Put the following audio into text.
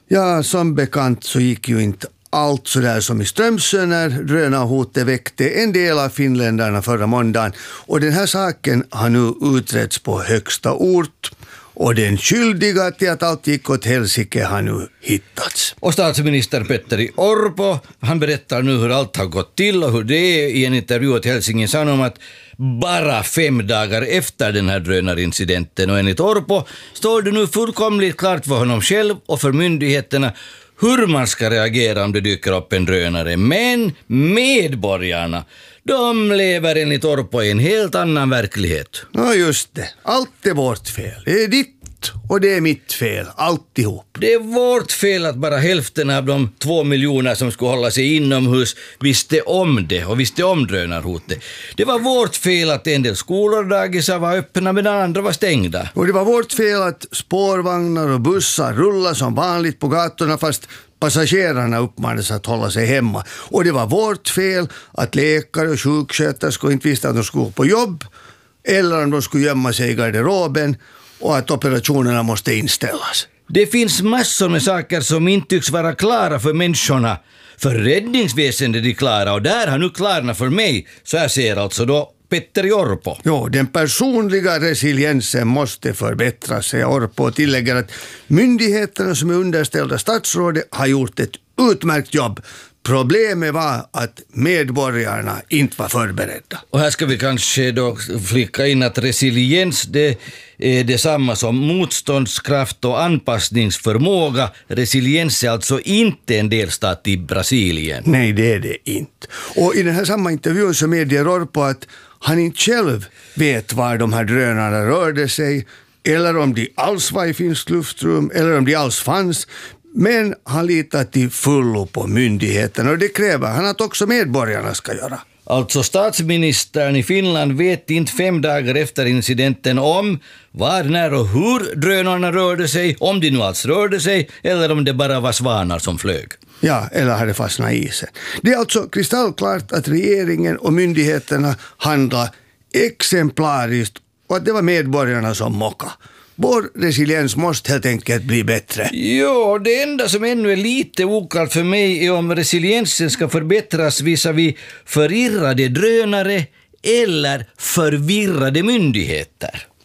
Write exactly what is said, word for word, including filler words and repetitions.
Ja, som bekant så gick ju inte allt så där som i Strömsö när drönarhotet väckte en del av finländarna förra måndagen. Och den här saken har nu utretts på högsta ort. Och den skyldiga till att allt gick åt helsike har nu hittats. Och statsminister Petteri Orpo, han berättar nu hur allt har gått till och hur det är i en intervju åt Helsingin Sanomat bara fem dagar efter den här drönarincidenten. Och enligt Orpo står det nu fullkomligt klart för honom själv och för myndigheterna hur man ska reagera om det dyker upp en drönare. Men medborgarna, de lever enligt Orpo i en helt annan verklighet. Ja, just det. Allt är vårt fel. Det är ditt och det är mitt fel. Alltihop. Det är vårt fel att bara hälften av de två miljoner som skulle hålla sig inomhus visste om det och visste om drönarhotet. Det var vårt fel att en del skolor och dagisar var öppna medan andra var stängda. Och det var vårt fel att spårvagnar och bussar rullar som vanligt på gatorna fast passagerarna uppmanades att hålla sig hemma. Och det var vårt fel att läkare och sjuksköterskor inte visste att de skulle gå på jobb eller om de skulle gömma sig i garderoben och att operationerna måste inställas. Det finns massor med saker som inte tycks vara klara för människorna. För räddningsväsendet är klara och där har nu klarna för mig. Så jag ser alltså då Petteri Orpo. Jo, den personliga resiliensen måste förbättras, säger Orpo och tillägger att myndigheterna som är underställda statsrådet har gjort ett utmärkt jobb. Problemet var att medborgarna inte var förberedda. Och här ska vi kanske då flika in att resiliens det är detsamma som motståndskraft och anpassningsförmåga. Resiliens är alltså inte en delstat i Brasilien. Nej, det är det inte. Och i den här samma intervjun så medger Orpo att han inte själv vet var de här drönarna rörde sig eller om de alls var i finskt luftrum eller om de alls fanns. Men han litar till fullo på myndigheten och det kräver han att också medborgarna ska göra. Alltså statsministern i Finland vet inte fem dagar efter incidenten om var, när och hur drönarna rörde sig, om de nu alls rörde sig eller om det bara var svanar som flög. Ja, eller hade fastnat i isen. Det är alltså kristallklart att regeringen och myndigheterna handlar exemplariskt och att det var medborgarna som mockade. Vår resiliens måste helt enkelt bli bättre. Jo, det enda som ännu är lite oklart för mig är om resiliensen ska förbättras visavi förirrade drönare eller förvirrade myndigheter.